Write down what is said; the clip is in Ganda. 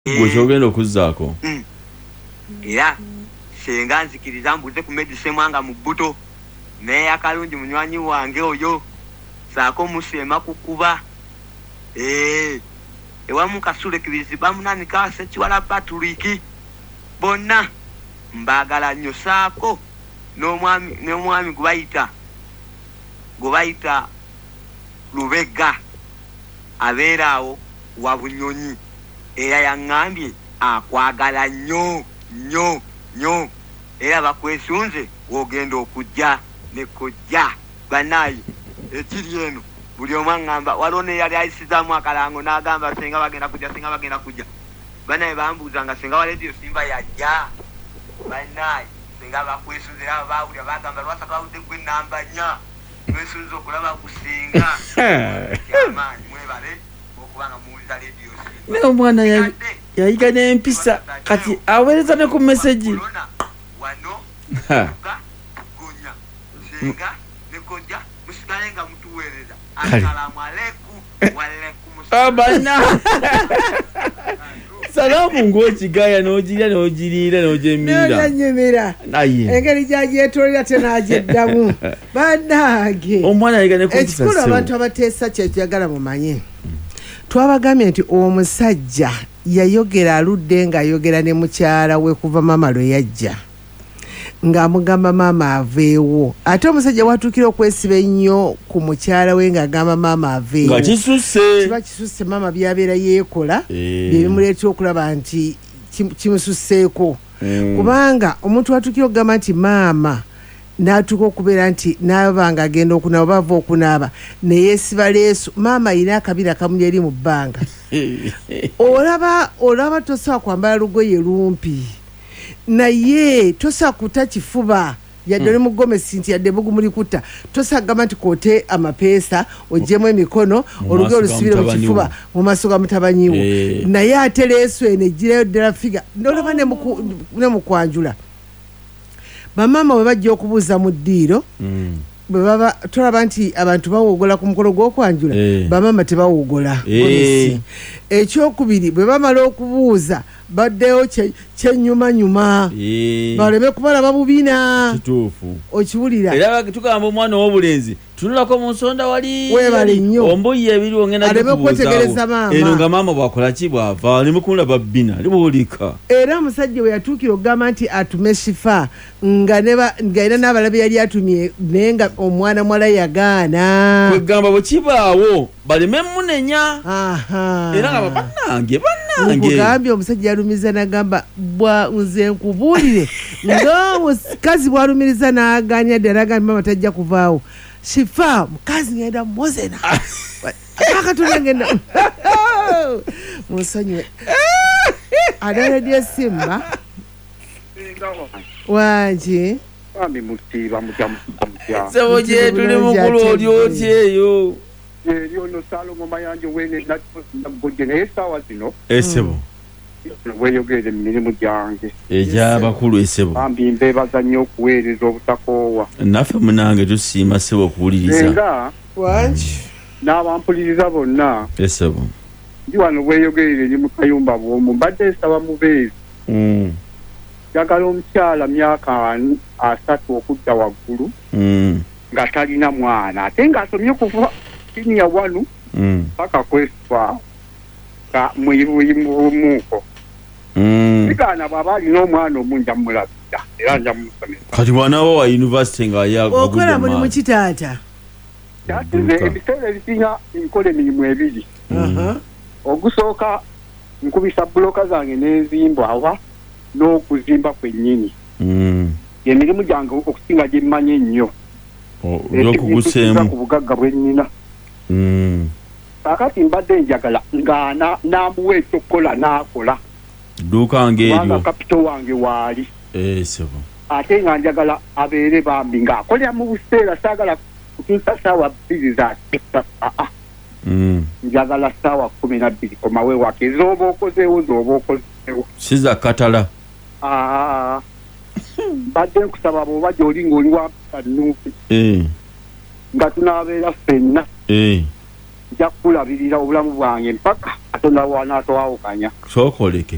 Gwojogenda okuzzaako. Era senga nzikiriza mbuze ku medicine mwanga mu buto naye akalungi munywanyi wange oyo saako musema kukuba ewamu kasule kibiziba munani kase chiwala Patrick bonna mbagala nnyo saako n'omwami gubayita Lubega abeeraawo wa Bunyonyi era yaŋŋambye akwagala nnyo era bakwesunze wogenda okujja ne kojja banayi ekiri eno buli omu aŋŋamba waliwo ne yali ayisizaamu akalango n'agamba senga bagenda kujja banayi bambuuzanga senga wa Radio Simba yajja banayi senga bakwesunze era baawulira bagamba lwasa twawudde gwe namba 4 twesunze okulaba kusinga amaanyi mwebale okubanga muwuliza Radio Simba naye omwana yayiga n'empisa kati aweereza ne ku meseji wano gonya senga ne kojja musigale nga mutuweereza assalamu alaikum wa alaikum abana salamu ng'okigaya n'ogirya n'ogiriira n'ogyemira n'onyemera engeri gy'agyetolera tenaagiddamu bannange omwana yayiga ne ku mpisa ekikulu abantu abateesa kyekiyagala mumanye twabagambye nti omusajja yayogera aludde ng'ayogera ne mukyala we kuva maama lwe yajja ng'amugamba maama aveewo ate omusajja watuukira okwesiba ennyo ku mukyala we ng'agamba maama aveewo nga kisusse kiba kisusse maama byabeera yeekola byebimuleetera okulaba nti kimususseeko kubanga omuntu watuukira okugamba nti maama n'atuuka okubeera nti naaba nga agenda okunaaba bava okunaaba neyeesiba leesu maama ayina akabira kamuli eri mu bbanga olaba tosobola kwambala lugoye lumpi naye tosobola kuta kifuba yadde ne mugomesi nti yadde bugumuli kutta tosobola kugamba nti koote amapeesa oggyemu emikono olugoye olusibire mu kifuba mu maaso ga mutabanyiwo naye ate leesu eno eggirayo ddala figa nolaba ne mukwanjula bamaama bwe bajja okubuuza mu ddiiro tolaba nti abantu bawogola ku mukolo gw'okwanjula bamaama tebawogola ekyokubiri bwe bamala okubuuza baddeyo kyennyumanyuma baleme kubalaba bubina kituufu okiwulira era tugamba omwana ow'obulenzi tunulako mu nsonda wali webale nnyo ombuyi ebiri ongenda aleme okwetegereza maama eno nga maama bwakola ki bwava aleme kumulaba bbina libuulika era omusajja we yatuukira okugamba nti atume shifa ng'ayina n'abalabe yali atumye naye nga omwana mwala yagaana kwegamba bwe kibaawo baleme munenya era nga bannange nkugambye omusajja yalumiza n'agamba nze nkubuulire ng'omukazi bw'alumiriza n'agaanya ddala agambye maama tajja kuvaawo shifa mukazi ngenda muzena akatula ngenda musonyiwe adaladio Simba wangi ami musiba mutya sebo je tuli mukulu oli oti eyo yono Salomo mayanje wene nagoje ne sawa zino esebo weyogere emirimu gyange egy'abakulu esebo bambi mbebaza nnyo okuweereza obutakoowa naffe munange tusiima sebo okuwuliriza nga wangi n'abampuliriza bonna esebo ndi wano weeyogerere eri mu kayumba bw'omu mbadde nsaba mubeezi njagala omukyala myaka 3 okudda waggulu nga talina mwana ate ng'asomye kuva siniya 1 paka kwesitwa nga mwibumuuko sigana bw'aba alina omwana omunja mumulabira era nja mumusomesa kati mwana wo wa yunivasite okola mulimu kitaata kyatize ebiseera ebisinga nkola emirimu ebiri ogusooka nkubisa buloka zange n'enzimba awa n'okuzimba kwennyini emirimu gyange okusinga gye mmanye ennyo okuguseemu ku bugagga bwe nnina kakati mbadde njagala nga n'amuwa ekyokukola n'akola dduuka ng'eryo kapito wange waali sebo ate nga njagala abeere bambi ng'akolera mu buseera saagala kutuusa ssaawa 2 za njagala ssaawa 12 komawe wake z'oba okozeewo siza katala mbadde nkusaba bw'oba gy'oli ng'oli wampisa Nuupu nga tunaabeera ffenna nja kukulabirira obulamu bwange mpaka Katonda wanaatwawukanya sookoleke